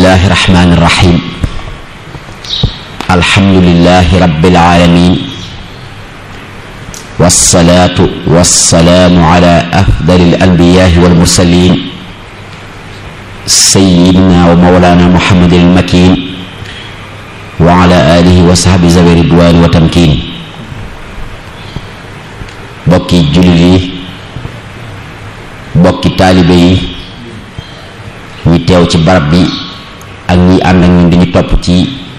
bismillahi rahmani rahim alhamdulillahi rabbil alamin wassalatu wassalamu ala afdalil anbiya'i wal mursalin sayyidina wa mawlana muhammadil makin wa ala alihi wa sahbihi zawi ridwan wa tamkin. bokki jullit yi, bokki taalibe yi, ñi teew ci barab bi ak ñi ànd ak ñun di ñu topp ci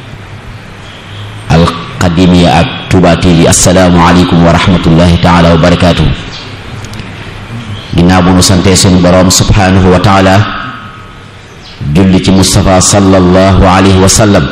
alqadimiya ak Touba TV. assalaamu aleykum wa rahmatullahi taala wa barakaatuhu. ginnaaw bu nu santee suñu boroom subhanahu wa taala, julli ci Mustafa sallallahu alayhi wa sallam,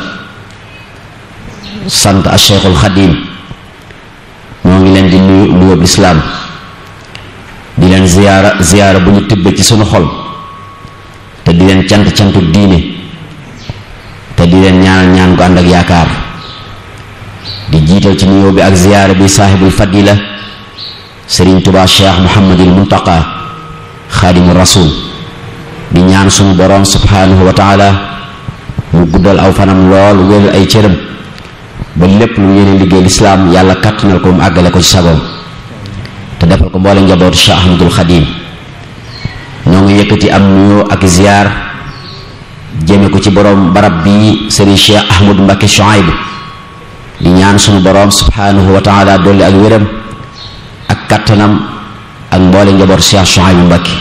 sant a Cheikhul Xadim, ñoo ngi leen di nuyu nuyoob lislaam, di leen ziyaara bu ñu tibb ci sunu xol, te di leen cantu diine, te di leen ñaan gu ànd ak yaakaar. di jiital ci nuyoo bi ak ziyaara bi saahibul fadila Sëriñ Tuubaa Cheikh Muhammadul Muntaqa xaadimu rasul, di ñaan sunu boroom subhanahu wa taala mu guddal aw fanam lool, wéral ay cëram ba lépp lu yéene liggéey lislaam yàlla kàttanal ko mu àggale ko ci sagoom, te defal ko mboole njabootu Cheikh Ahmadul Xadim. ñoo ngi yëkkati am nuyoo ak ziyaar jëme ko ci boroom barab bi Sëriñ Cheikh Ahmadou Mbacké Chouaïb, di ñaan sunu boroom subhanahu wa taala dolli ak wéram ak kàttanam ak mboole njabootu Cheikh Chouaïb Mbacké.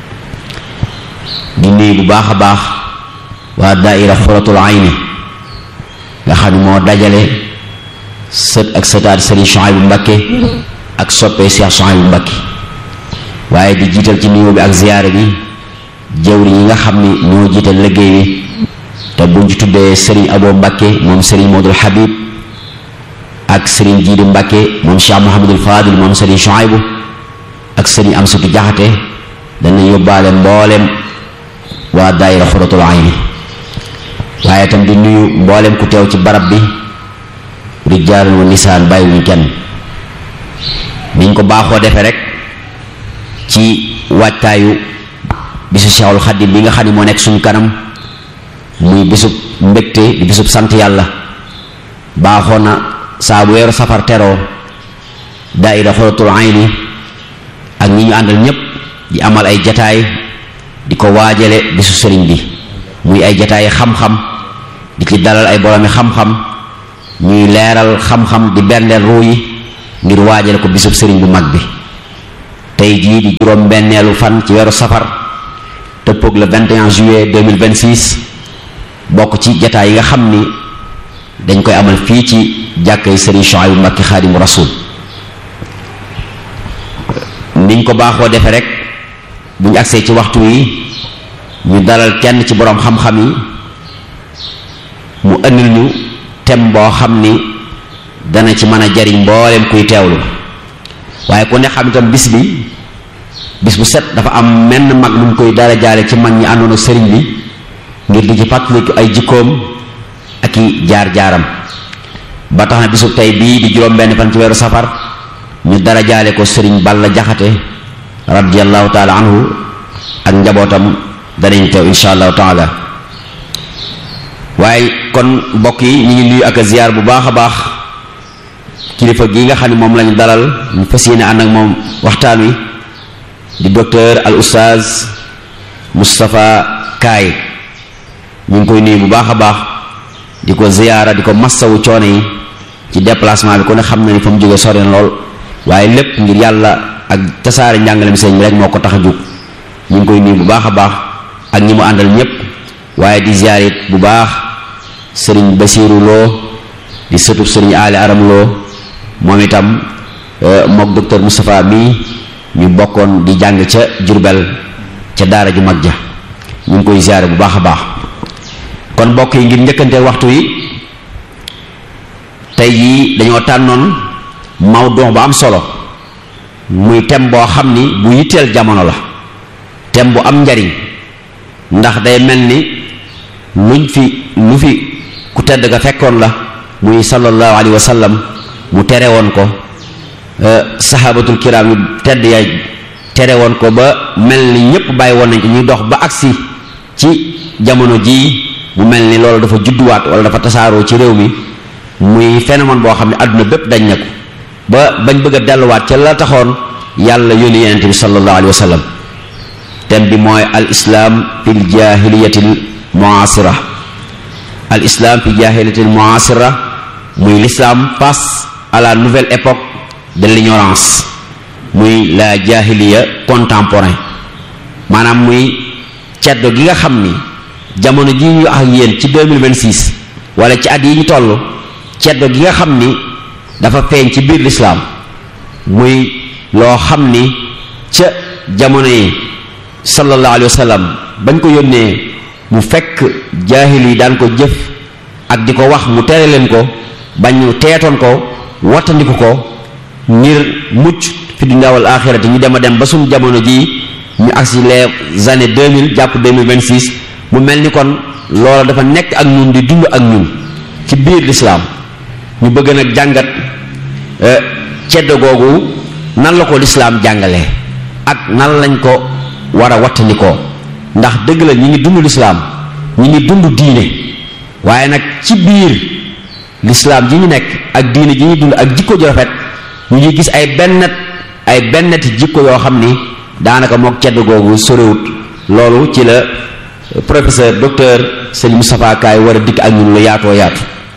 di nuyu bu baax a baax waa daaira Xuratul Ayni nga xam ne moo dajale sët ak sëtaat Sëriñ Chouaïb Mbacké ak soppee Cheikh Chouaïb Mbacké. waaye di jiital ci nuyoo bi ak ziyaare bi jëwri ñi nga xam ni ñoo jiital liggéey bi, te buñ ci tuddee Sëriñ Abo Mbacké moom Sëriñ Modul Habib ak Sëriñ Jiidi Mbacké moom Cheikh Mouhamadul Fadil moom Sëriñ Chouaïb ak Sëriñ Amsatu Jaxate, dana yóbbaale mboolem waa daayira Xuratul Ayni. waaye tam di nuyu mboolem ku teew ci barab bi, rijaalun wa nisaan, bàyyiwuñu kenn. niñ ko baaxoo defee rek ci waajtaayu bisu Cheikhul Xadim bi nga xam ne moo nekk suñu kanam, muy bisub mbégte di bisub sant yàlla. baaxoo na saa bu weeru safar teroo daayira Xuratul Ayni ak ñi ñu àndal ñépp di amal ay jataay di ko waajale bisu sëriñ bi, muy ay jataay xam-xam, di ci dalal ay boroomi xam-xam ñuy leeral xam-xam, di berndeel ruu yi ngir waajale ko bisub sëriñ bu mag bi. tey jii di juróom benneelu fan ci weeru safar tëppoog le 21 juillet 2026, bokk ci jataay yi nga xam ni dañ koy amal fii ci jàkkay Sëriñ Chouaïb Mbacké xaadimu rasul. niñ ko baaxoo defe rek bu ñu agsee ci waxtu wi ñu dalal kenn ci boroom xam-xam yi mu ëndil ñu thème boo xam ni dana ci mën a jariñ mbooleem kuy teewlu. waaye ku ne xam itam bis bu set dafa am menn mag lu mu koy dara jaare ci mag ñi àndoon ak sëriñ bi ngir di ci fàttaliku ay jikkoom ak i jaar-jaaram. ba tax na bisu tey bii di juróom benn fan ci weeru safar ñu dara jaale ko sëriñ Balla Jaxate radiyallahu taala anhu ak njabootam, danañ teew insha allahu taala. waaye kon mbokk yi ñu ngi nuyu ak ziyaar bu baax a baax kilifa gi nga xam ne moom lañu dalal ñu fas yéene ànd ak moom waxtaan wi, di docteur al oustaz Moustapha Kaay. ñu ngi koy nuyu bu baax a baax di ko ziyaara, di ko massawu coono yi ci déplacement bi. ku ne xam na ni fa mu jógee sori na lool, waaye lépp ngir yàlla ak tasaare njàngalem sëñ bi rek moo ko tax a jóg. ñu ngi koy nuyu bu baax a baax ak ñi mu àndal ñépp. waaye di ziyaar it bu baax sëriñ Basiiru Loo di sëtub sëriñ Ali Aram Loo, moom itam mook docteur Moustapha mii ñu bokkoon di jàng ca Jurbel ca daara ju mag ja. ñu ngi koy ziyaare bu baax a baax. kon mbokk yi ngir njëkkante waxtu yi, tey jii dañoo tànnoon mawdu bu am solo, muy thème boo xam ni bu yitteel jamono la, thème bu am njariñ, ndax day mel ni lu fi ku tedd ga fekkoon la, muy sallallahu alayhi wa sallam, mu tere woon ko, sahabatul kiram yu tedd ya tere woon ko ba mel ni ñépp bàyyi woon nañ ko ñuy dox ba agsi ci jamono jii mu mel ni loolu dafa judduwaat wala dafa tasaaroo ci réew mi muy phénomène boo xam ne àdduna bépp dañ na ko ba bañ bëgg a delluwaat ca la taxoon yàlla yónni yonent bi sallallahu alayhi wa sallam. thème bi mooy al islam fil jahiliyatil muasira. al islam fi jahiliyatil muasira muy l'islam face à la nouvelle époque de l'ignorance, muy la jahiliya contemporain, maanaam muy ceddo gi nga xam ni jamono ji ñu ak yéen ci 2026 wala ci at yi ñu toll, ceddo gi nga xam ni dafa feeñ ci biir l'islam muy loo xam ni ca jamono yi sallallahu alayhi wa sallam bañ ko yónnee mu fekk jaahil yi daan ko jëf ak di ko wax mu tere leen ko, bañ teetoon ko wattandiku ko ngir mucc fi dunya wal axirati. ñu dem a dem ba suñu jamono ji ñu agsi les années 2000 jàpp 2026 mu mel ni kon loola dafa nekk ak ñun di dund ak ñun ci biir l'islam. ñu bëgg nag jàngat ceddo googu nan la ko l'islam jàngalee ak nan lañ ko war a wattandikoo, ndax dëgg la ñi ngi dund l'islam, ñi ngi dund diine, waaye nag ci biir l'islam ji ñu nekk ak diine ji ñu dund ak jikko ju rafet ñu ngi gis ay bennati jikko yoo xam ni daanaka mook ceddo googu sorewut. loolu ci la professeur docteur Serigne Moustapha Kaye war a dikk ak ñun lu yaatoo yaatu.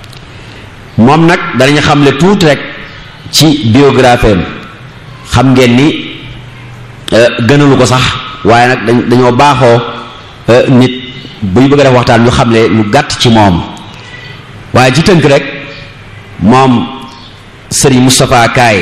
moom nag danañu xamle tuuti rek ci biographie am. xam ngeen ni gënalu ko sax, waaye nag dañoo baaxoo nit buy bëgg a def waxtaan ñu xamle lu gàtt ci moom. waaye ci tënk rek moom Serigne Moustapha Kaye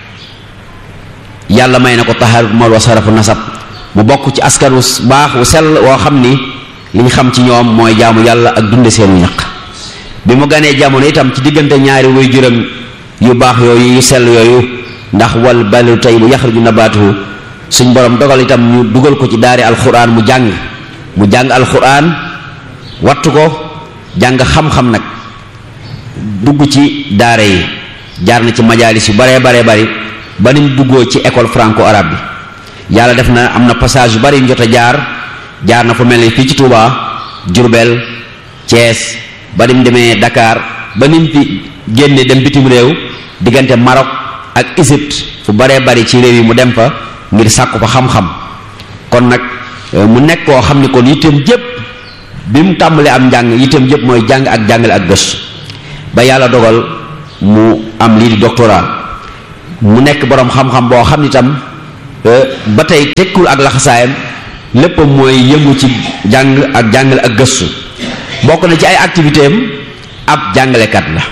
yàlla may na ko taxaarut mool wa sarafu nasab, mu bokk ci askan wu baax wu sell woo xam ni li ñu xam ci ñoom mooy jaamu yàlla ak dunde seenu ñaq. bi mu ganee jamono itam ci diggante ñaari waajuram yu baax yooyu yu sell yooyu, ndax wal baladu tayyibu yaxruju nabaatuhu, suñ borom dogal itam ñu dugal ko ci daari alquran mu jàng alquran wattu ko, jàng xam-xam nag, dugg ci daara yi, jaar na ci majalis yu baree bari ba ni mu duggoo ci école franco arabe bi. yàlla def na am na passage yu bari yu jot a jaar na fu mel ni fii ci Touba, Diourbel, Thiès, ba ni mu demee Dakar, ba ni mu fi génne dem bitim réew diggante Maroc ak Égypte, fu baree bari ci réew yi mu dem fa ngir sàkku fa xam-xam. kon nag mu nekk koo xam ni kon yitteem jëpp bi mu tàmbalee am njàng yitteem jëpp mooy jàng ak jàngale ak gëstu, ba yàlla dogal mu am lii di doctorat. mu nekk boroom xam-xam boo xam ni tam ba tey tekkul ak laxasaayam, lépp mooy yëngu ci jàng ak jàngale ak gëstu. bokk na ci ay activité am ab jàngalekat la,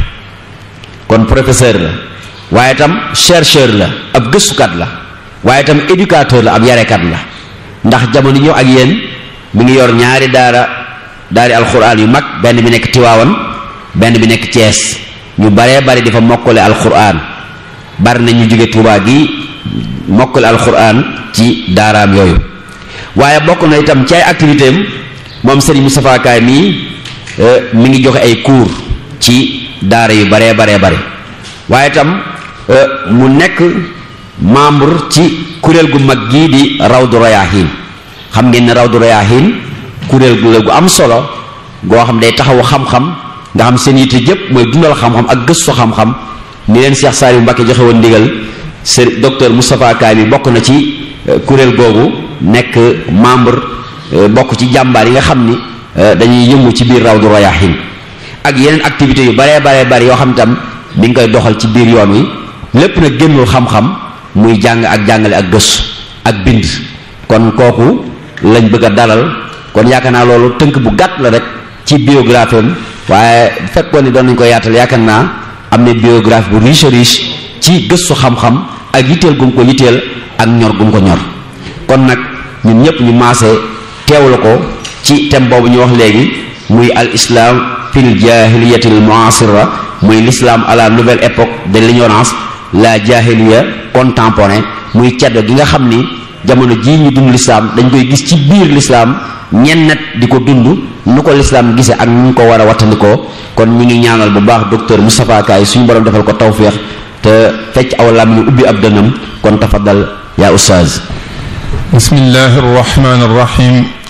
kon professeur la, waaye tam chercheur la, ab gëstukat la, waaye tam éducateur la, ab yarekat la. ndax jamono ñëw ak yéen mi ngi yor ñaari daari alquran yu mag, benn bi nekk Tiwaawan, benn bi nekk Thiès. ñu baree bari di fa mokkale alquran, bari na ñu jóge Tuubaa gi mokkale alquran ci daaraam yooyu. waaye bokk na itam ci ay activité am moom Serigne Moustapha Kaye mii mi ngi joxe ay cours ci daara yu baree bari. waaye itam mu nekk membre ci kuréel gu mag gii di Rawdu Rayaahiin. xam ngeen ne Rawdu Rayaahiin kuréel gu la gu am solo goo xam day taxawu xam-xam, nga xam seen yitte jëpp mooy dundal xam-xam ak gëstu xam-xam. ni leen Cheikh Saliou Mbacké joxe woon ndigal, docteur Moustapha Kaye bi bokk na ci kuréel googu, nekk membre, bokk ci jàmbaar yi nga xam ni dañuy yëngu ci biir Rawdu Rayaahiin. ak yeneen activités yu baree bari yoo xam tam mi ngi koy doxal ci biir yoon wi, lépp nag génnul xam-xam, muy jàng ak jàngale ak gëstu ak bind. kon kooku lañ bëgg a dalal. kon yaakaar naa loolu tënk bu gàtt la rek ci biographie am, waaye fekkoon ni doon nañ ko yaatal yaakaar naa am na biographie bu riche ci gëstu xam-xam ak yitteel gum ko yitteel ak ñor gum ko ñor. kon nag ñun ñëpp ñu maase teewlu ko ci thème boobu ñu wax léegi, muy al islam fil jahiliyatil muasira, muy l'islam à la nouvelle époque de l'ignorance, la jahiliya contemporain. muy ceddo gi nga xam ni jamono jii ñu dund l'islam dañ koy gis ci biir l'islam, ñennat di ko dund nu ko l'islam gisee ak nu ñu ko war a wattandikoo. kon ñi ngi ñaanal bu baax docteur Moustapha Kaye suñu borom defal ko tawfiix te fecc aw lam ñu ubbi ab dënam. kon tafaddal yaa ustaaz. bismillahi arrahmani arrahim.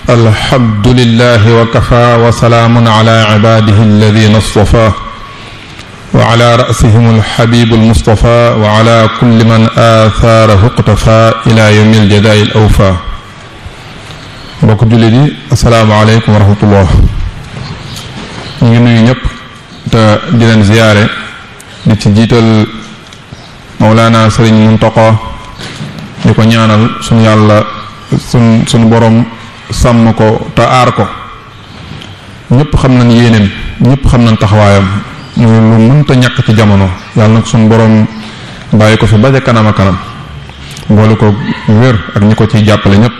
alhamdulillahi wa kafa wa salaamun ala ibadihi alladhina istafa wa ala ra'sihim alhabibu almustafa wa ala kulli man atharahu iqtafa ila yawmi aljazaa'i alawfa. mbokk jullit yi assalaamu aleykum wa rahmatullah. ñu ngi nuyu ñëpp te di leen ziyaare di ci jiital Mawlana Sëriñ Muntaqa di ko ñaanal suñu yàlla suñu borom sàmm ko te aar ko. ñëpp xam nañ yéenéem ñëpp xam nañ taxawaayam muy lu mënta ñàkk ci jamono yàlla nag suñu borom bàyyi ko fi ba ca kanam a kanam boole ko wér ak ñi ko ciy jàppale ñëpp.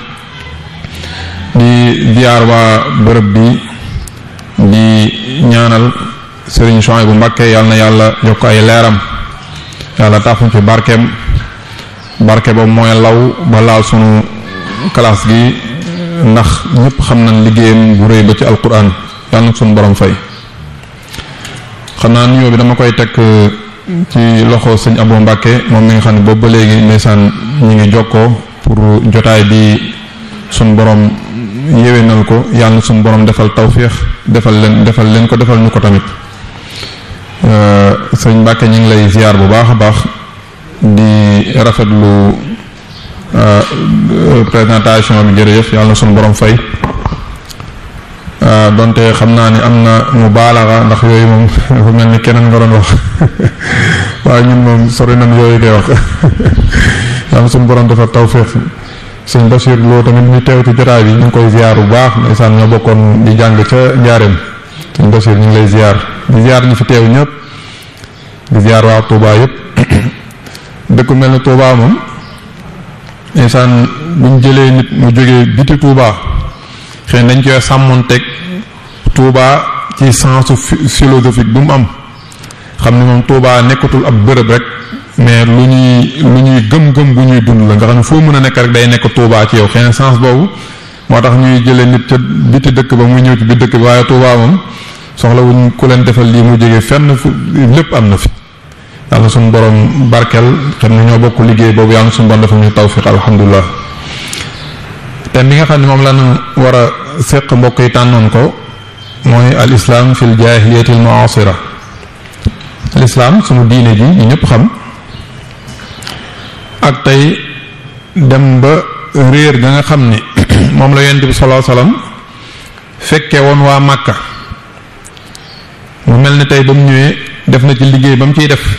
di ziyaar waa bërëb bi di ñaanal Sëriñ Souhaïbou Mbacké yàlla na yàlla yokk ay leeram yàlla taafuñ ci barkeem barke boobu mooy law ba laal sunu classe gi ndax ñëpp xam nañ liggéeyam bu rëy ba ci alquran yàlla nag sunu borom fay. xam naa nuyoo bi dama koy teg ci loxo sëñ Abou Mbacké moom mi nga xam ne boobu ba léegi ndeysaan ñi ngi jokkoo pour jotaay bi sunu borom yéwénal ko yàlla na sunu borom defal tawféex defal leen ko defal ñu ko tamit. sëñ Mbacké ñu ngi lay ziar bu baax a baax di rafetlu présentation bi jërëjëf yàlla na sunu borom fay. donte xam naa ni am na mu baalaxa ndax yooyu moom dafa mel ni keneen nga doon wax waaye ñun moom sori nañ yooyu koy wax yàlla na sunu borom defal tawféex. sëñ Bachir Lo tamit ñu teew ci jotaay bi ñu ngi koy ziar bu baax ndeysaan ñoo bokkoon di jàng ca njaareem sëñ Bachir ñu ngi lay ziar di ziar ñi fi teew ñëpp di ziar waa Touba yëpp dëkk mel ni Touba moom ndeysaan buñ jëlee nit mu jógee biti Touba xëy dañ koy sàmmoonteeg Touba ci sensu philosophique bu mu am xam ni moom Touba nekkatul ab bërëb rek mais lu ñuy gëm-gëm bu ñuy dund la nga xam ne foo mën a nekk rek day nekk Touba ci yow xëy na sens boobu moo tax ñuy jëlee nit ca biti dëkk ba muy ñëw ci biir dëkk bi waaye Touba moom soxla wuñ ku leen defal lii mu jógee fenn fu lépp am na fi. yàlla suñu borom barkeel xam ne ñoo bokk liggéey boobu yàlla suñu borom defal ñu tawfiq alhamdulilah. te bi nga xam ne moom la ñu war a seq mbokk yi tànnoon ko mooy al islam fil jaahiliyati al mu'asira. l'islam suñu diine ji ñu ñëpp xam. ak tey dem ba réer ga nga xam ni moom la yonent bi sallallahu alayhi wasallam fekke woon waa Màkka mu mel ni tey ba mu ñëwee def na ci liggéey ba mu ciy def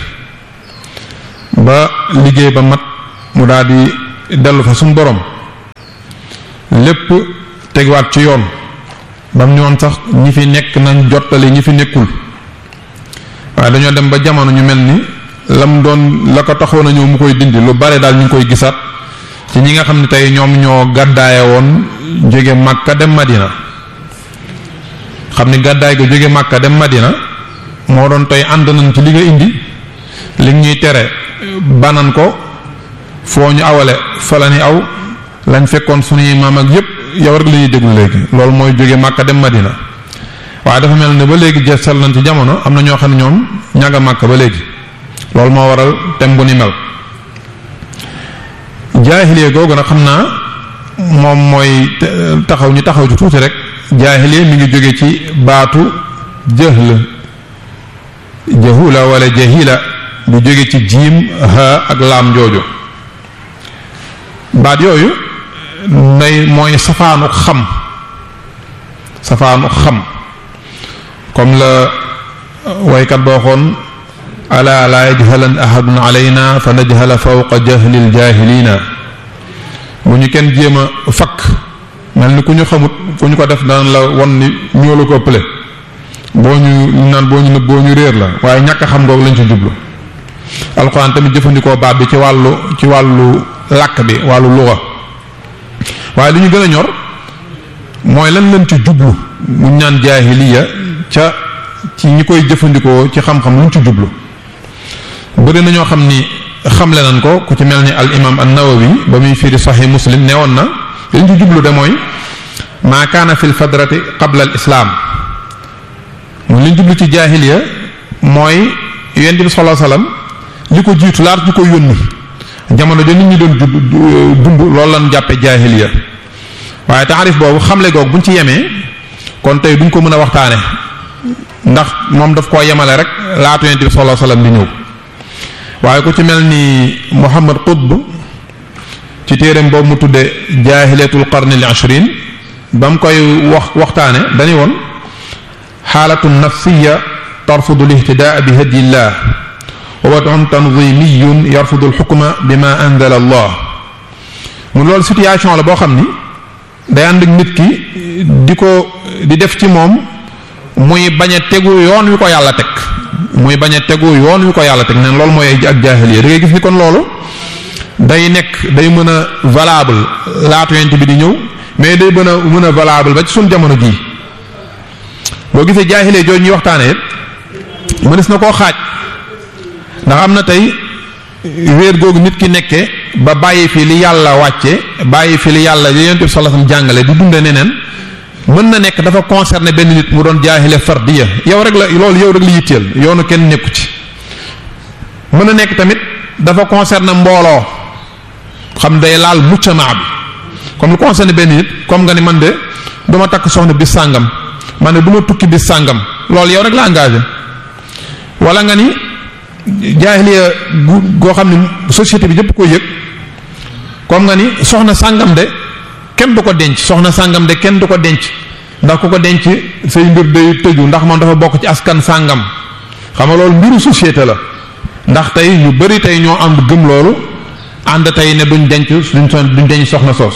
ba liggéey ba mat mu daal di dellu fa suñu borom lépp tegwaat ci yoon ba mu ñëwoon sax ñi fi nekk nañ jottali ñi fi nekkul waaye dañoo dem ba jamono ñu mel ni lam doon la ko taxoon a ñëw mu koy dindi lu bare daal ñu ngi koy gisaat ci ñi nga xam ne tey ñoom ñoo gàddaaye woon jóge Makka dem Madina xam ni gàddaay ga jóge Makka dem Madina moo doon tey ànd nañ ci li nga indi li ñuy tere banan ko foo ñu awale fa la ni aw lañ fekkoon suñuy maam ak yépp yow rek la ñuy déglu léegi loolu mooy jóge Makka dem Madina waaye dafa mel ne ba léegi jeexal nañ ci jamono am na ñoo xam ne ñoom ñaga Makka ba léegi. loolu moo waral tem bu ni mel jaahiliya googu nag xam naa moom mooy taxaw ci tuuti rek jaahiliya mi ngi jóge ci baatu jahula wala jahila bu jóge ci jiim ha ak laam jooju baat yooyu nay mooy safaanu xam comme la waykat boo xoon ala laa yajhalan ahadun alayna fa najhala fawqa jahlil jahilina bu ñu kenn jéem a fakk mel ni ku ñu xamut ku ñu ko def daan la won ni ñoo la ko ëppale boo ñu nëbb boo ñu réer la waaye ñàkk xam googu lañ ci jublu. alxuraan tamit jëfandikoo baat bi ci wàllu làkk bi wàllu luga waaye li ñu gën a ñor mooy lan lañ ci jublu mu ñaan jaahiliya ci ñi koy jëfandikoo ci xam-xam luñ ci jublu. bëri na ñoo xam ni xamle nañ ko ku ci mel ni al imam an-Nawawi ba muy firi sahih Muslim ne woon na liñ ci jublu de mooy maa kaana fil fadrati qabla al islam mu liñ jublu ci jaahiliya mooy yonent bi sallallahu alayhi wasallam li ko jiitu laata ñu ko yónni jamono ja nit ñi doon dund loolu lañ jàppe jaahiliya waaye taarif boobu xamle googu buñ ci yemee kon tey duñ ko mën a waxtaane ndax moom daf koo yemale rek laatu yonent bi sallallahu alayhi wasallam di ñëw waaye ku ci mel ni Muhammad Qutb ci téereem boobu mu tudde jaahilatul qarni al 20 ba mu koy waxtaane dañu woon xaalatu nafsiya tarfudu al ihtidaa bi hadillah wa wad'un tanzimiyun yarfudu al hukma bima anzala Allah mu loolu situation la boo xam ni day ànd ak nit ki di def ci moom muy bañ a tegu yoon wi ko yàlla teg muy bañ a tegu yoon wi ko yàlla teg neen loolu mooy ak jaahiliya da ngay gis ni kon loolu day mën a valable laatu yent bi di ñëw mais day mën a valable ba ci suñ jamono jii boo gisee jaahiliya jooju ñuy waxtaane yépp mënees na koo xaaj ndax am na tey wéer googu nit ki nekke ba bàyyi fi li yàlla wàcce bàyyi fi li yàlla li yonent bi sallallahu alayhi wasallam jàngale di dunde neneen mën na nekk dafa concerné benn nit mu doon jaahile fardiya yow rek la yitteel yoonu kenn nekku ci mën na nekk tamit dafa concerné mbooloo xam day laal mujtamaa bi comme lu concerné benn nit comme nga ni man de duma takk soxna bis sàngam man de duma tukki bis sàngam loolu yow rek la engagé wala nga ni jaahiliya goo xam ne société bi yëpp ko yëg comme nga ni soxna sàngam de kenn du ko denc soxna sàngam de kenn du ko denc ndax ku ko denc say mbir day tëju ndax moom dafa bokk ci askan sàngam xam nga loolu mbiru société la ndax tey ñu bari tey ñoo ànd gëm loolu ànd tey ne duñ denc soxna soos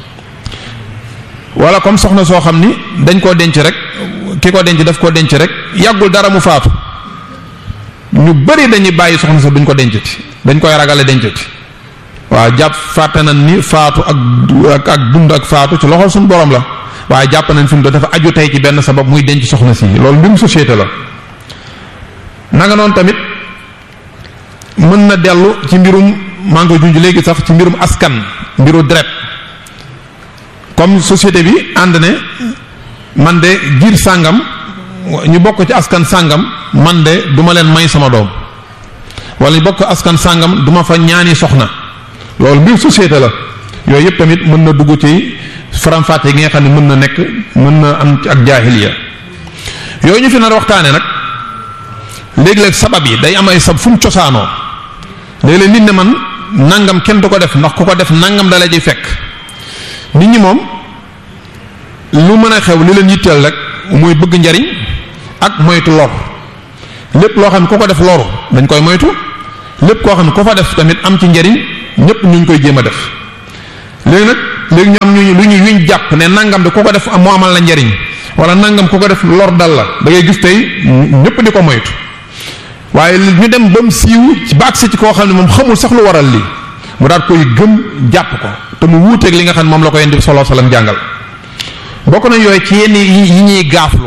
wala comme soxna soo xam ni dañ koo denc rek ki ko denc daf koo denc rek yàggul dara mu faatu ñu bari dañuy bàyyi soxna sa duñ ko dencati dañ koy ragale dencati waaw jàpp fàtte nañ ni faatu ak dund ak faatu ci loxol suñu borom la waaye jàpp nañ fi mu dafa aju tey ci benn sabab muy denc soxna si loolu mbirum société la nanga noonu tamit mën na dellu ci mbirum maa ngi koy junj léegi sax ci mbirum askan mbiru deret comme société bi ànd ne man de giir sàngam ñu bokk ci askan sàngam man de duma leen may sama doom wala ñu bokk askan sàngam duma fa ñaani soxna loolu mbir société la yooyu yëpp tamit mën na dugg ci faram-fàcce gi nga xam ne mën na am ci ak jaahiliya yooyu ñu fi nar waxtaane nag léeg-léeg sabab yi day am ay sab fu mu cosaanoo léeg-léeg nit ne man nangam kenn du ko def ndax ku ko def nangam dala ji fekk nit ñi moom lu mën a xew li leen yitteel rek mooy bëgg njariñ ak moytu lor lépp loo xam ne ku ko def loru dañ koy moytu lépp koo xam ne ku fa def tamit am ci njariñ ñëpp ñu ngi koy jéem a def léegi ñoom yuñ jàpp ne nangam de ku ko def moo amal la njariñ wala nangam ku ko def lor dal la da ngay gis tey ñëpp di ko moytu waaye ñu dem ba mu siiw ci ba agsi ci koo xam ne moom xamul sax lu waral lii mu daal koy gëm jàpp ko te mu wuuteeg li nga xam ne moom la ko Yonent bi sallallahu alayhi wasallam jàngal bokk nañ yooyu ci yenn yi ñuy gaaflu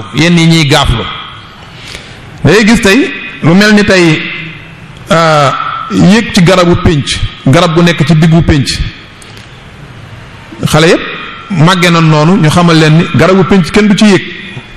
day gis tey lu mel ni tey yéeg ci garabu pénc garab gu nekk ci diggu pénc xale yépp màggee na noonu ñu xamal leen ni garabu pénc kenn du ci yéeg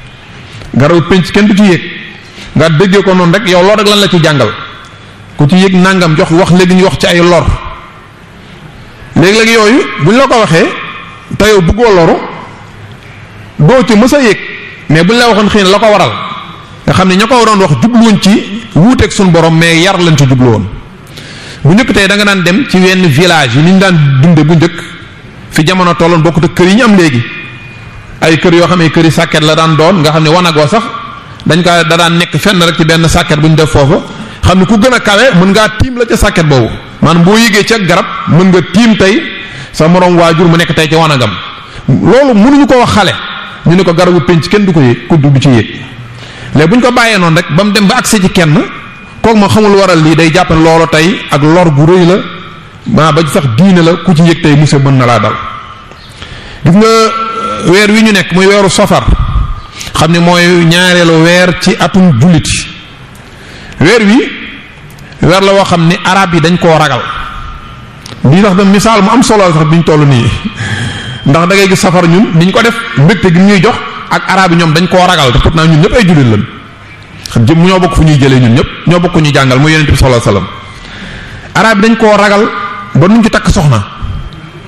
nga déggee ko noonu rek yow lor rek lan la ci jàngal ku ci yéeg nangam jox wax léegi ñu wax ci ay lor léegi-léegi yooyu buñ la ko waxee te yow bëggoo loru doo ci mës a yéeg mais buñ la waxoon xëy na la ko waral nga xam ne ña ko waroon wax jubluwoon ci wuuteeg suñu borom mais yar lañ ci jubluwoon bu njëkk tey da nga daan dem ci wenn village yi ni ñu daan dunde bu njëkk fi jamono tolloon bokkut ak kër yi ñu am léegi ay kër yoo xam ne kër yi sàkket la daan doon nga xam ne wanagoo sax da daan nekk fenn rek ci benn sàkket bu ñu def foofu xam ne ku gën a kawe mën ngaa tiim la ca sàkket boobu maanaam boo yégee ca garab mën nga tiim tey sa moroom waajur mu nekk tey ci wanagam loolu mënuñu ko wax xale ñu ne ko garabu pénc kenn du ko yéeg ku du ci yéeg léegi bu ñu ko bàyyee noonu rek ba mu dem ba accès ci kenn kooku ma xamul waral lii day jàpp ne loolu tey ak lor gu rëy la maa ba sax diine la ku ci yëg tey monsieur mën na laa dal gis nga weer wi ñu nekk muy weeru safar xam ne mooy ñaareelu weer ci atum jullit weer wi weer la woo xam ne arab yi dañ koo ragal lii tax da misaal mu am solo sax biñ toll nii ndax da ngay gis safar ñun niñ ko def mbégte gi ñuy jox ak arab yi ñoom dañ koo ragal te pourtant ñun ñëpp ay jullit lañ xam jëm ñoo bokk fu ñuy jëlee ñun ñëpp ñoo bokk ñu jàngal muy yonent bi sallallahu alayhi wasallam arab yi dañ koo ragal ba nuñ ci takk soxna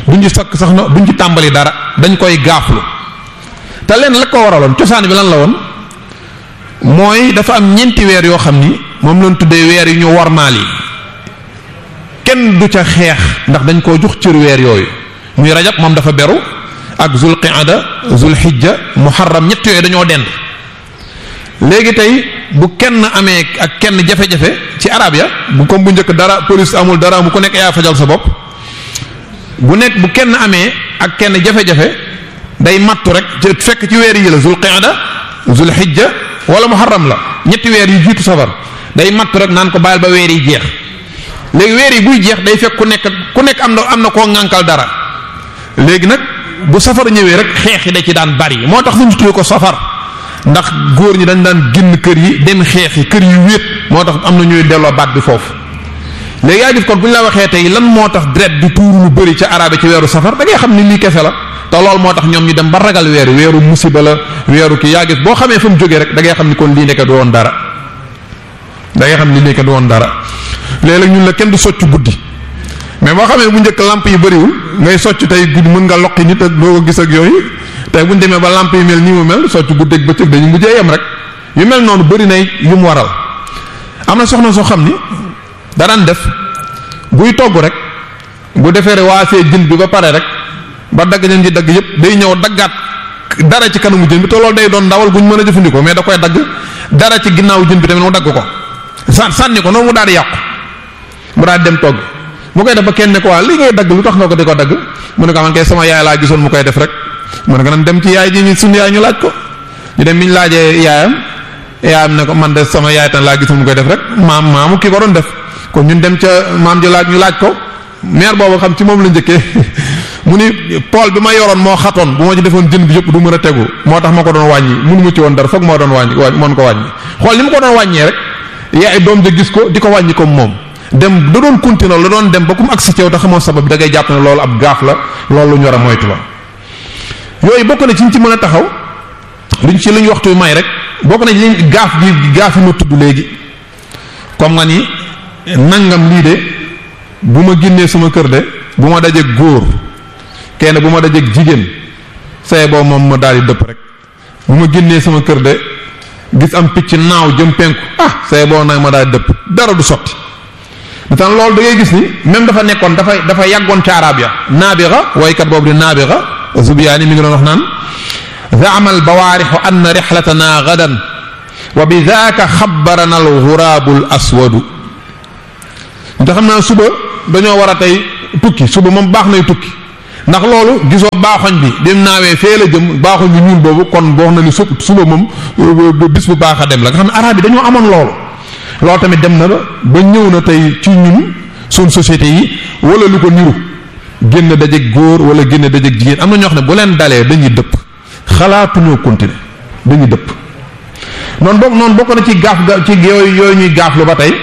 duñ ci sakk sax na duñ ci tàmbali dara dañ koy gaaflu te leen la ko waraloon cosaan bi lan la woon mooy dafa am ñeenti weer yoo xam ni moom lañ tuddee weer yu ñu wormaal yi kenn du ca xeex ndax dañ koo jox cër weer yooyu muy rajab moom dafa beru ak zul qiada zul hijja muharram ñett yooyu dañoo dend léegi tey bu kenn amee ak kenn jafe-jafe ci arab ya bu comme bu njëkk dara police amul dara mu ko nekk yaa fajal sa bopp bu kenn amee ak kenn jafe-jafe day mattu rek ci fekk ci weer yi la zul qiada zul hijja wala muharram la ñetti weer yi jiitu safar day mattu rek naan ko bàyyil ba weer yi jeex léegi weer yi buy jeex day fekk ku nekk am na koo ŋànkal dara léegi nag bu safar ñëwee rek xeex yi da ci daan bari moo tax ñu tuddee ko safar ndax góor ñi dañ daan génn kër yi dem xeex yi kër yu wéet moo tax am na ñuy delloo baat bi foofu léegi yaa gis kon bu ñu la waxee tey lan moo tax deret di tuuru lu bëri ca arabe ci weeru safar da ngay xam ni lii kese la te loolu moo tax ñoom ñu dem ba ragal weeru musiba la weeru ki yaa gis boo xamee fa mu jógee rek da ngay xam ni kon lii nekk du woon dara léeg-léeg ñun la kenn du socc guddi mais boo xamee bu njëkk lamp yi bëriwul ngay socc tey guddi mën nga loqi nit ak doo ko gis ak yooyu tey bu ñu demee ba lamp yi mel nii mu mel socc guddeeg bëccëg dañu mujjee yem rek yu mel noonu bëri na yu mu waral am na soxna soo xam ni daraan def buy togg rek bu defee waasee jën bi ba pare rek ba dagg leen ci dagg yëpp day ñëw daggaat dara ci kanamu jën bi te loolu day doon ndawal bu ñu mën a jëfandikoo mais da koy dagg dara ci ginnaaw jën bi tamit mu dagg ko sànni ko noonu mu daal di yàqu mu daal di dem togg mu koy def ba kenn ne ko waa li ngay dagg lu tax nga ko di ko dagg mu ne ko man kay sama yaay laa gisoon mu koy def rek mu ne ko nan dem ci yaay ji ñu suñu yaay ñu laaj ko ñu dem bi ñu laajee yaayam ne ko man de sama yaay tan laa gisoon mu koy def rek maamu kii ko doon def kon ñun dem ca maam ji ñu laaj ko maire boobu xam ci moom la njëkkee mu ni pool bi ma yoroon moo xatoon bu ma ci defoon jën bi yëpp du mën a tegu moo tax ma ko doon wàññi mënu mu ci woon dara foog moo doon wàññi mën ko wàññi xool ni mu ko doon wàññee rek yaay doom ja gis ko di ko wàññi comme moom dem da doon continuer la doon dem ba ku mu agsi ci yow te xamoo sabab bi da ngay jàpp ne loolu ab gaaf la loolu lu ñu war a moytu la yooyu bokk na ci ñu ci mën a taxaw luñ ci luñ waxtu may rek bokk na ci liñ gaaf yi ma tudd léegi comme nga ni nangam lii de bu ma génnee sama kër de bu ma dajeeg góor kenn bu ma dajeeg jigéen say boo moom ma daal di dëpp rek bu ma génnee sama kër de gis am picc naaw jëm penku say boo nag ma daal di dëpp dara du sotti dafa loolu da ngay gis ni même dafa nekkoon dafa yàggoon ca arab ya naabiga waykat boobu di naabiga Zubiyaani mi ngi doon wax naan zaama albawaarixu anna rixlatana gadan wa bi daaka xabbarana alxuraabu al aswadu te xam naa suba dañoo war a tey tukki suba moom baax nay tukki ndax loolu gisoo baaxoñ bi dem naawee fee la jëm baaxoñ bi ñuul boobu kon boo xam na ni suba moom bis bu baax a dem la nga xam ne arab yi dañoo amoon loolu tamit dem na ba ñëw na tey ci ñun suñ société yi wala lu ko niru génn dajeeg góor wala génn dajeeg jigéen am na ñoo xam ne bu leen dalee dañuy dëpp xalaatuñoo continuer dañuy dëpp noonu bokk na ci gaaf ci yooyu ñuy gaaflu ba tey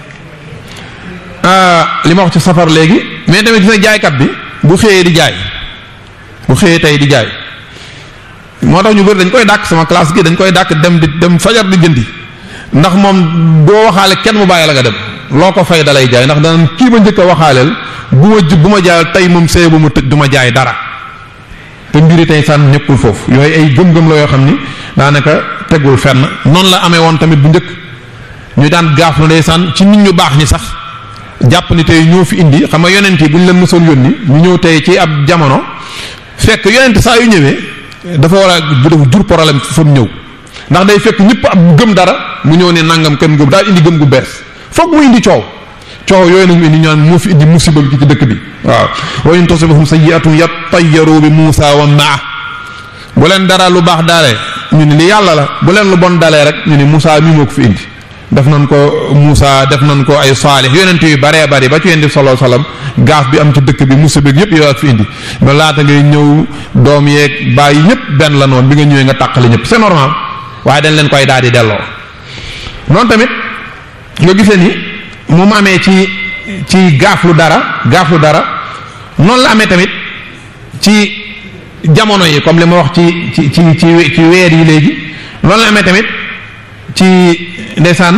li ma wax ci safar léegi mais tamit gis na jaaykat bi bu xëyee di jaay bu xëyee tey di jaay moo tax ñu bëri dañ koy dàkk sama classe gi dañ koy dàkk dem fajar di jëndi ndax moom doo waxaale kenn mu bàyyi la nga dem loo ko fay dalay jaay ndax daan kii ma njëkk a waxaaleel bu ma jaayal tey moom see bu ma tëj du ma jaay dara te mbiri tey sànn ñëppul foofu yooyu ay gëm-gëm la yoo xam ni daanaka tegul fenn noonu la amee woon tamit bu njëkk ñu daan gaaf lu day sànn ci nit ñu baax ñi sax jàpp ni tey ñoo fi indi xam nga yonent yi bu ñu leen mësoon yónni ñu ñëw tey ci ab jamono fekk yonent saa yu ñëwee dafa war a jur problème fa mu ñëw ndax day fekk ñëpp am gëm dara mu ñëw ne nangam kenn gëm daal indi gëm gu bees foog mu indi coow yooyu nag mu indi ñaan moo fi indi musiba bi ci dëkk bi waaw wa in tusibhum sayyi'atun yattayyaru bi Muusa wa maa bu leen dara lu baax dalee ñu ne li yàlla la bu leen lu bon dalee rek ñu ne Muusa mi moo ko fi indi def nañ ko Muusa def nañ ko ay Saalih yonent yu baree bari ba ci yonent bi sallallahu alayhi wasallam gaaf bi am ci dëkk bi musiba bi yëpp yow ak fi indi ba laata ngay ñëw doom yeeg bàyyi ñëpp benn la noonu bi nga ñëwee nga tàqale ñëpp c'est normal waaye dañ leen koy daal di delloo noonu tamit nga gisee ni moom amee ci gaaflu dara noonu la amee tamit ci jamono yi comme li ma wax ci weer yi léegi noonu la amee tamit ci ndeysaan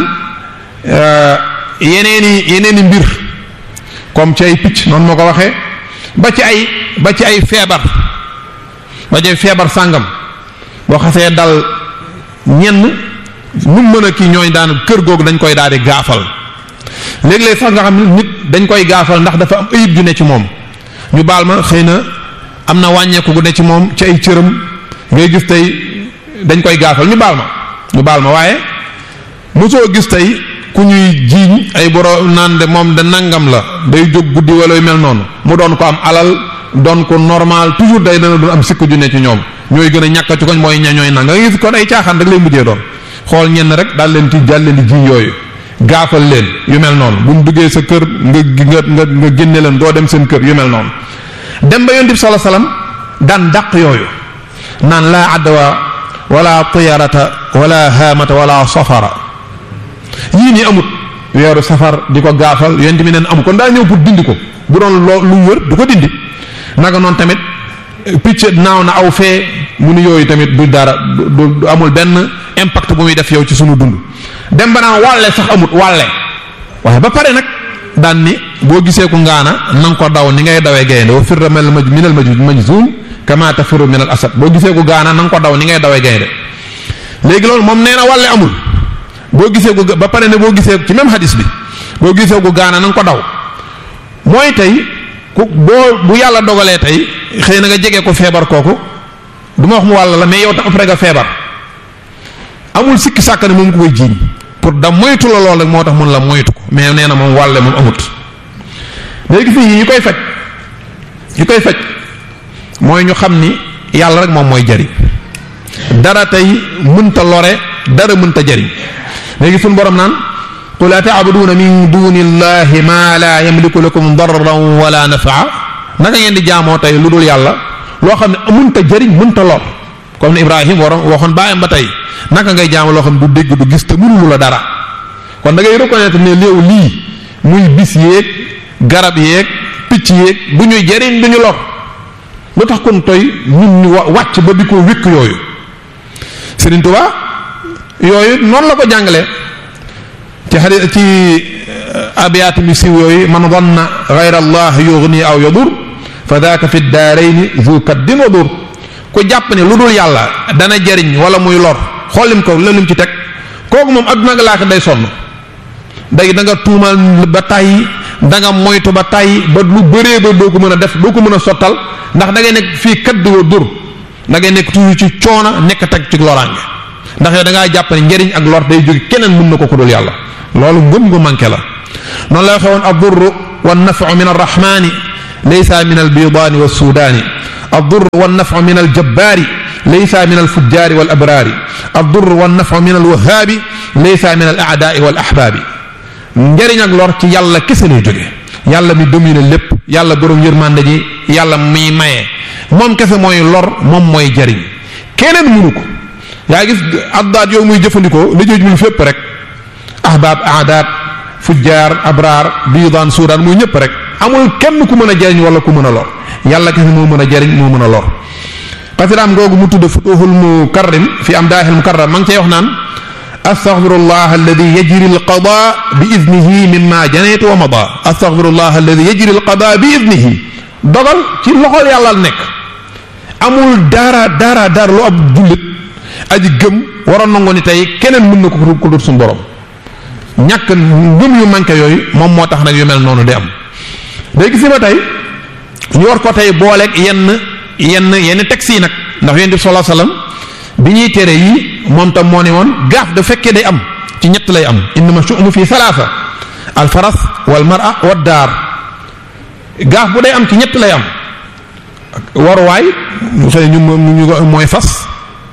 yeneeni mbir comme ci ay picc noonu moo ko waxee ba ci ay ba ci ay feebar sàngam boo xasee dal ñenn nu mën a kii ñooy daan kër googu dañ koy daal di gaafal léeg-léeg sax nga xam ne nit dañ koy gaafal ndax dafa am ayib ju ne ci moom ñu baal ma xëy na am na wàññeeku gu ne ci moom ci ay cëram ngay gis tey dañ koy gaafal ñu baal ma waaye mosoo gis tey ku ñuy jiiñ ay borom naan de moom de nangam la day jóg guddi wala yu mel noonu mu doon ko am alal doon ko normal toujours day dana doon am sikku ju ne ci ñoom ñooy gën a ñàkk ci koñ mooy ñooy nanga nga gis kon ay caaxaan rek lay mujjee doon xool ñenn rek daal leen di jiiñ yooyu gaafal leen yu mel noonu bu mu duggee sa kër nga génne leen doo dem seen kër yu mel noonu dem ba yonent bi sallallahu alayhi wasallam daan dàq yooyu naan laa adwa wala tiyarata wala haamata wala safara yii nii amut weeru safar di ko gaafal yonent mi neen amu kon daa ñëw pour dindi ko bu doon lu wër du ko dindi naka noonu tamit picc naaw na aw fee mu ni yooyu tamit du dara du amul benn impact bu muy def yow ci sunu dund dem ba naan wàlle sax amut wàlle waaye ba pare nag daan ni boo gisee ku ngaana na nga ko daw ni ngay dawee gaynde wa firra minal majzum kama tafirru minal asad boo gisee ku gaana na nga ko daw ni ngay dawee gaynde léegi loolu moom nee na wàlle amul boo gisee ku ba pare ne boo gisee ci même hadis bi boo gisee ku gaana na nga ko daw mooy tey ku bu yàlla dogalee tey xëy na nga jege ko feebar kooku du ma wax mu wàll la mais yow tam après nga feebar amul sikki sàkk ne moom ko koy jiiñ pour da moytu la lool rek moo tax mun la moytu ko mais nee na moom wàlle moom amut léegi fii yi koy faj mooy ñu xam ni yàlla rek moom mooy jariñ dara tey mënta lore dara mënta jariñ léegi suñu borom naan qul ata'buduna min dunillahi ma la yamliku lakum darran wala nafaa naka ngeen di jaamoo tey lu dul yàlla loo xam ne mënta jariñ mënta lor comme ni Ibrahim waxoon bàyyam ba tey naka ngay jaamu loo xam ne du dégg du gis te mënulu la dara kon da ngay reconnaître ne léew lii muy bis yeeg garab yeeg picc yeeg bu ñuy jariñ du ñu lor lu tax kon toy ñun ñu wàcc ba di ko wékk yooyu Serigne Touba yooyu noonu la ko jàngale ci abiyaat mi siw yooyu man dhanna ghayra allah yughni aw yadur fa daaka fi daarayni zu kaddin wa dur ku jàpp ne lu dul yàlla dana jariñ wala muy lor xoolim ko lëlum ci teg kooku moom adduna nga laata day sonn day da nga tuumal ba tàyyi da nga moytu ba tàyyi ba lu bëree ba doo ko mën a def doo ko mën a sottal ndax da ngay nekk fii kaddi wa dur da ngay nekk toujours ci coona nekk teg ci loraange ndax yow da ngaa jàpp ne njariñ ak lor day jóge keneen mën na ko ku dul yàlla loolu ngëm gu manqué la noonu la waxee woon ad-durru wan-naf'u min ar-rahmani laysa min al-bidaani was-sudaani ad-durru wan-naf'u min al-jabbaari laysa min al-fujjaari wal-abraari ad-durru wan-naf'u min al-wahhaabi laysa min al-a'daa'i wal-ahbaabi njariñ ak lor ci yàlla kese lay jóge yàlla mi domine lépp yàlla borom yërmande ji yàlla muy maye moom kese mooy lor moom mooy jariñ keneen mënu ko yaa gis addaat yooyu muy jëfandikoo li jëjmul fépp rek ahbaab aadaat fujjaar abraar biidaan suudaan muy ñëpp rek amul kenn ku mën a jariñ wala ku mën a lor yàlla kese moo mën a jariñ moo mën a lor xasiraam googu mu tudd futuhul mukarrim fi am daahil mukarram ma ngi cay wax naan astaghfirullah alladi yajri alqada bi idnihi mimma janaytu wa mada astaghfirullah alladi yajri alqada bi idnihi dogal ci loxol yàlla nekk amul dara lu ab jullit aji gëm war a nangu ni tey keneen mën na ko dut suñu borom ñàkk ngëm yu manqué yooyu moom moo tax nag yu mel noonu di am léegi si ba tey ñu war ko tey booleeg yenn textes yi nag ndax yonent bi sallallahu alayhi wasallam bi ñuy tere yi moom tam moo ne woon gaaf da fekkee day am ci ñett lay am innama shu'nu fi salaasa al faras wal mar'a wad daar gaaf bu day am ci ñett lay am waruwaay xëy ñu mooy fas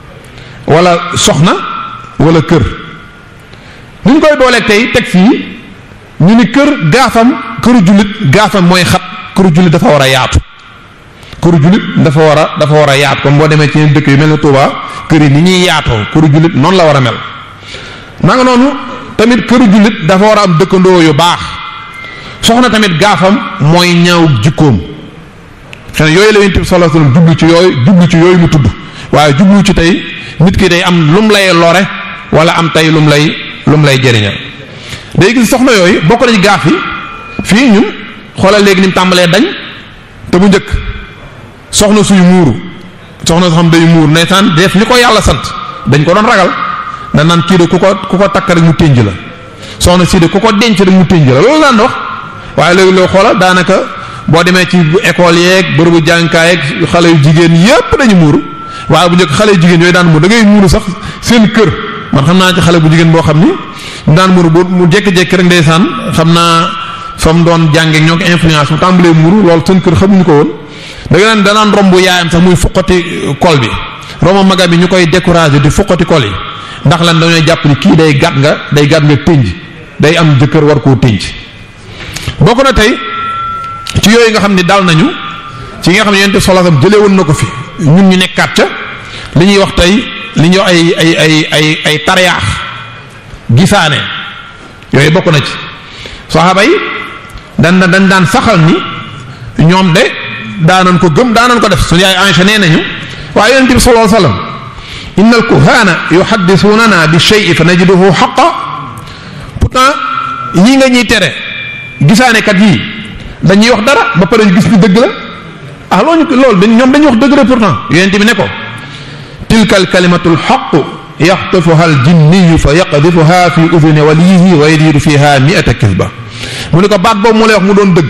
wala soxna wala kër ni ñu koy booleeg tey teg fii ñu ni kër gaafam këru jullit gaafam mooy xat këru jullit dafa war a yaatu këru jullit dafa war a yaatu comme boo demee ci dëkk yu mel ne Touba kër yi ni ñuy yaatoo këru jullit noonu la war a mel nanga noonu tamit këru jullit dafa war a am dëkkandoo yu baax soxna tamit gaafam mooy ñaaw jikkoom xëy na yooyu la Yonent bi sallallahu alayhi wasallam jublu ci yooyu mu tudd waaye jublu ci tey nit ki day am lum lay lore wala am tey lum lay jëriñal day gis soxna yooyu bokk nañ gaaf yi fii ñun xoolal léegi ni mu tàmbalee dañ te bu njëkk soxna suy muuru soxna soo xam day muur ndeysaan def li ko yàlla sant dañ ko doon ragal da naan kii de ku ko takk rek mu tënj la soxna sii de ku ko denc rek mu tënj la loolu daan wax waaye léegi loo xoolal daanaka boo demee ci école yeeg bërëbu jànkaay yeeg xale yu jigéen yépp dañu muuru waaye bu njëkk xale yu jigéen yooyu daan muuru da ngay muuru sax seen kër man xam naa ci xale bu jigéen boo xam ni daan muuru bu mu jékki-jékki rek ndeysaan xam naa fa mu doon jànge ñoo ko influence mu tàmbalee muuru loolu seen kër xamuñu ko woon da nga naan danaan romb yaayam sax muy fuqati kol bi romb magam bi ñu koy décourager di fuqati kol yi ndax lan dañoo jàpp ni kii day gàtt nga tënj day am jëkkër war koo tënj bokk na tey ci yooyu nga xam ni dal nañu ci nga xam ne yonent sallallahu alayhi wasallam jëlee woon na ko fi ñun ñu nekkaat ca li ñuy wax tey li ñuy wax ay tariyaax gisaane yooyu bokk na ci saxaaba yi dañ daan saxal ni ñoom de daanan ko gëm daanan ko def suñu yaay Aïcha nee nañu waaye yonent bi sallallahu alayhi wasallam inna al kuhana yuhaddithunana bi shay'in fa najiduhu haqqan pourtant yii nga ñuy tere gisaanekat yii dañuy wax dara ba pare ñu gis ni dëgg la ah loolu ñoom dañuy wax dëgg la pourtant yonent bi ne ko tilka al kalimatu al haqq yaxtafuha al jinniyu fa yaqdifuha fi udhuni waliyihi wa yadiru fiha mi'ata kisba mu ne ko baat boobu mu lay wax mu doon dëgg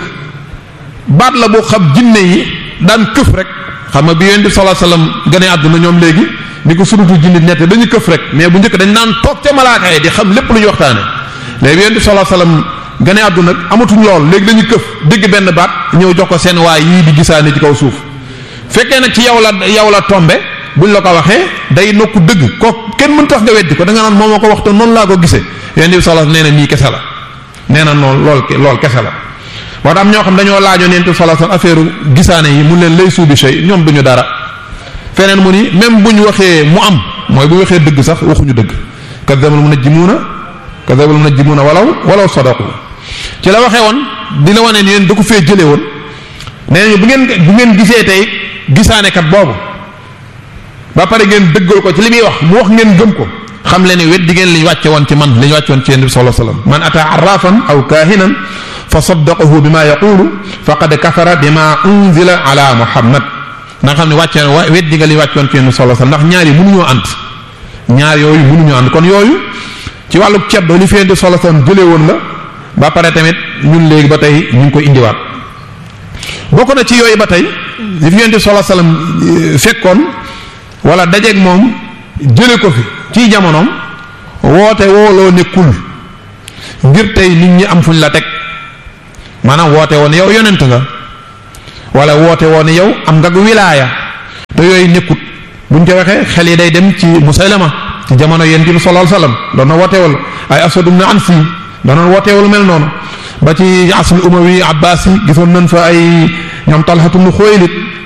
baat la boo xam jinne yi daan këf rek xam nga bi yonent bi sallallahu alayhi wasallam gane àdduna ñoom léegi ni ko surutu jinne ñett dañuy këf rek mais bu njëkk dañ naan toog ca malaaka yi di xam lépp lu ñu waxtaane léegi yonent bi sallallahu alayhi wasallam gane àdduna amatuñ lool léegi dañuy këf dégg benn baat ñëw jox ko seen waay yii di gisaane ci kaw suuf fekkee nag ci yow la tombe buñ la ko waxee day nokku dëgg ko kenn mën tax nga weddi ko da nga naan moom moo ko wax te noonu laa ko gisee yonent bi sallallahu alayhi wasallam nee na nii kese la nee na noonu lool kese la moo tax am ñoo xam dañoo laajoon yonent bi sallallahu alayhi wasallam affaire gisaane yi mun leen lay suubi shay ñoom duñu dara feneen mu ni même bu ñu waxee mu am mooy bu waxee dëgg sax waxuñu dëgg kadhabal munajjimuuna walaw sadaqu ci la waxee woon di la wane ni yéen da ko fee jëlee woon nee nañu bu ngeen gisee tey gisaanekat boobu ba pare ngeen dëggal ko ci li muy wax mu wax ngeen gëm ko xam leen ne weddi ngeen li ñu wàcce woon ci man li ñu wàcce woon ci yonent bi sallallahu alayhi wasallam man ata arrafan aw kahinan fa saddaqahu bima yaqulu faqad kafara bima unzila ala muhammad na nga xam ne wàcce weddi nga li wàcce woon ci yonent bi sallallahu alayhi wasallam ndax ñaar yi mënuñoo ànd ñaar yooyu mënuñoo ànd kon yooyu ci wàllu ceddo li fi yonent bi sallallahu alayhi wasallam jëlee woon la ba pare tamit ñun léegi ba tey ñu ngi koy indiwaat bokk na ci yooyu ba tey li fi yonent bi sallallahu alayhi wasallam fekkoon wala dajeeg moom jële ko fi ci jamonoom woote wooloo nekkul ngir tey nit ñi am fuñ la teg maanaam woote woon yow yonent nga wala woote woon yow am nga wilaaya te yooyu nekkut buñ ko waxee xel yi day dem ci Musaylama ci jamono yonent bi sallallahu alayhi wasallam doon na wootewal ay Aswad ibn Ansi doon na wootewal mel noonu ba ci asl umawi Abbasi gisoon nañ fa ay ñoom Talha ibn Khuwaylid